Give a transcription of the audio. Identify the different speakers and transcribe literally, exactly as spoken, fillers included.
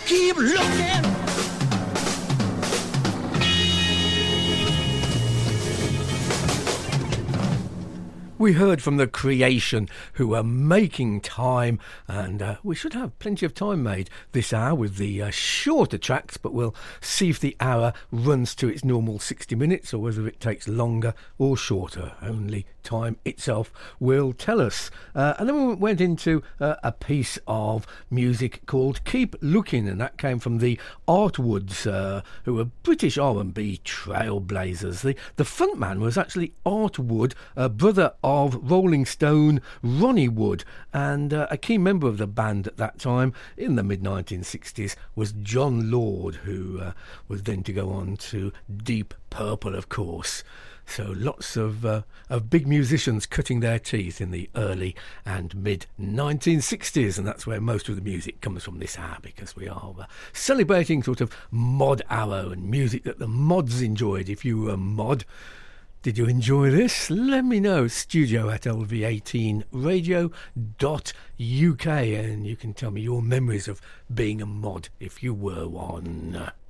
Speaker 1: keep looking. We heard from The Creation, who are making time, and uh, we should have plenty of time made this hour with the uh, shorter tracks, but we'll see if the hour runs to its normal sixty minutes or whether it takes longer or shorter. Only time itself will tell us. Uh, and then we went into uh, a piece of music called Keep Looking, and that came from the Artwoods, uh, who are British R and B trailblazers. The, the frontman was actually Art Wood, uh, brother of Rolling Stone Ronnie Wood, and uh, a key member of the band at that time in the mid nineteen sixties was John Lord, who uh, was then to go on to Deep Purple, of course. So lots of uh, of big musicians cutting their teeth in the early and mid nineteen sixties, and that's where most of the music comes from this hour, because we are uh, celebrating sort of mod hour and music that the mods enjoyed. If you were a mod, did you enjoy this? Let me know. Studio at L V eighteen radio dot U K, and you can tell me your memories of being a mod if you were one.